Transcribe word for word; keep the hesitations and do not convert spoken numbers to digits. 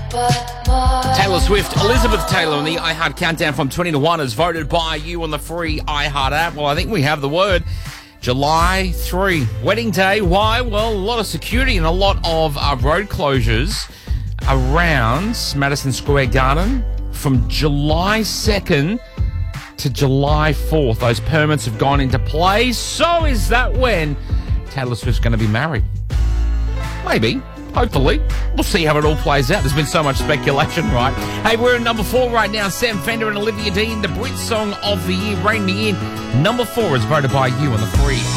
Taylor Swift, Elizabeth Taylor on the iHeart Countdown from twenty to one is voted by you on the free iHeart app. Well, I think we have the word. July third, wedding day. Why? Well, a lot of security and a lot of uh, road closures around Madison Square Garden from July second to July fourth. Those permits have gone into play. So is that when Taylor Swift's going to be married? Maybe. Hopefully. We'll see how it all plays out. There's been so much speculation, right? Hey, we're at number four right now. Sam Fender and Olivia Dean, the Brit Song of the Year, Rain Me In. Number four is voted by you on the free